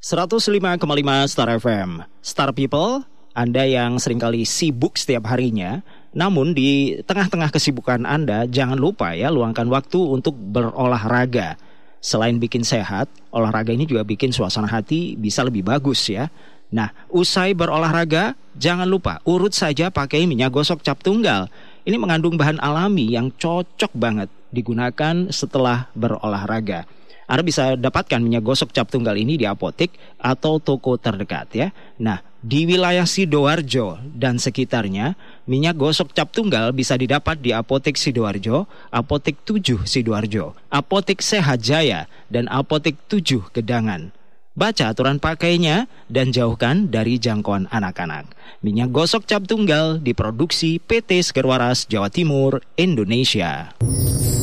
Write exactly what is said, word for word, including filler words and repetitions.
seratus lima koma lima Star F M. Star People, Anda yang seringkali sibuk setiap harinya, namun di tengah-tengah kesibukan Anda, jangan lupa ya luangkan waktu untuk berolahraga. Selain bikin sehat, olahraga ini juga bikin suasana hati bisa lebih bagus ya. Nah, usai berolahraga, jangan lupa urut saja pakai minyak gosok cap tunggal. Ini mengandung bahan alami yang cocok banget digunakan setelah berolahraga. Anda bisa dapatkan minyak gosok cap tunggal ini di apotek atau toko terdekat ya. Nah, di wilayah Sidoarjo dan sekitarnya, minyak gosok cap tunggal bisa didapat di Apotek Sidoarjo, Apotek tujuh Sidoarjo, Apotek Sehat Jaya, dan Apotek tujuh Gedangan. Baca aturan pakainya dan jauhkan dari jangkauan anak-anak. Minyak gosok cap tunggal diproduksi P T Segerwaras Jawa Timur, Indonesia.